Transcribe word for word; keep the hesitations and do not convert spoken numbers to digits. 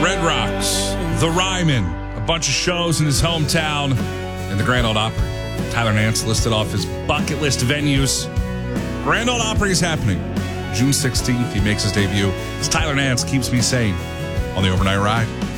Red Rocks, The Ryman, a bunch of shows in his hometown, and the Grand Ole Opry. Tyler Nance listed off his bucket list venues. Grand Ole Opry is happening June sixteenth. He makes his debut. It's Tyler Nance, Keeps Me Sane on the Overnight Ride.